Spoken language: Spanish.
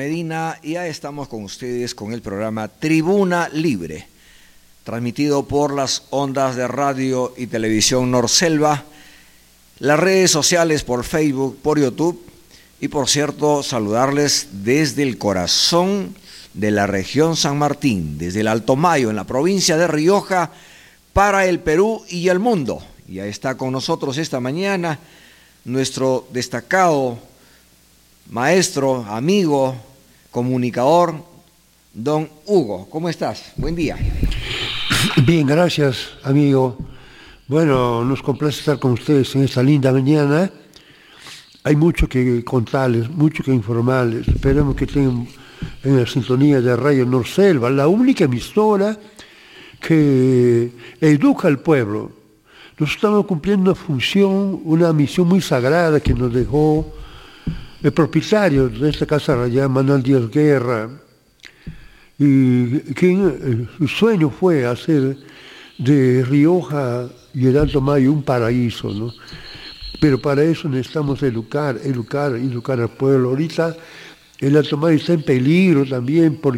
Medina y ya estamos con ustedes con el programa Tribuna Libre, transmitido por las ondas de radio y televisión Norselva, las redes sociales por Facebook, por YouTube y por cierto saludarles desde el corazón de la región San Martín, desde el Alto Mayo, en la provincia de Rioja, para el Perú y el mundo. Ya está con nosotros esta mañana nuestro destacado maestro, amigo, comunicador, don Hugo. ¿Cómo estás? Buen día. Bien, gracias, amigo. Bueno, nos complace estar con ustedes en esta linda mañana. Hay mucho que contarles, mucho que informarles. Esperemos que estén en la sintonía de Radio Norselva, la única emisora que educa al pueblo. Nos estamos cumpliendo una función, una misión muy sagrada que nos dejó el propietario de esta casa radial, Manuel Díaz Guerra, y quien su sueño fue hacer de Rioja y el Alto Mayo un paraíso, ¿no? Pero para eso necesitamos educar al pueblo. Ahorita el Alto Mayo está en peligro también, porque